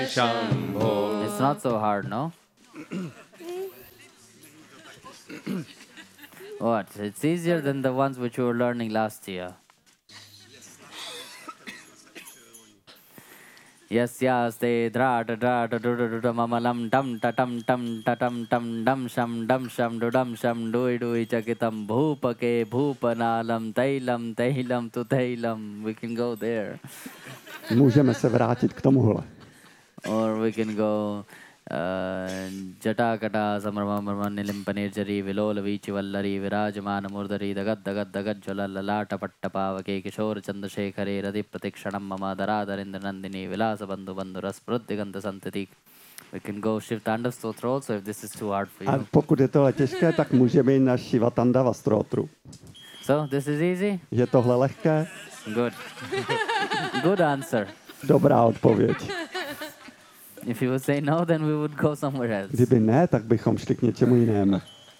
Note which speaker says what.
Speaker 1: Shambho.
Speaker 2: It's not so hard, no? What? It's easier than the ones which you were learning last year. Yasyaste drata drata dudududa mamalam dam tatam tam tatam tam dam sham dudam sham dui dui chakitam bhupake bhupanalam tailam tu tailam. We can go there.
Speaker 3: Můžeme se vrátit k tomuhle.
Speaker 2: Or we can go Jatakata Samramam Nilimpanirjari Vilola Vichi Vallari Virajamana Murdari Dagad Jalala Pattapavake Kishore Chandrasekhare Radhi Pratikshanam Mama Daradarinder Nandini Vilasa Bandhu Bandhuras Prudiganta Santati. We can go shift Tandav also if this is too hard for
Speaker 3: A
Speaker 2: you.
Speaker 3: pokud je tohle těžké, tak můžeme jít na Shiva Tandava Strotru.
Speaker 2: So this is easy?
Speaker 3: Je tohle lehké?
Speaker 2: Good. Good answer.
Speaker 3: Dobrá odpověď.
Speaker 2: If you would say no, then we would go somewhere else.
Speaker 3: Kdyby ne, tak bychom šli k něčemu jinému.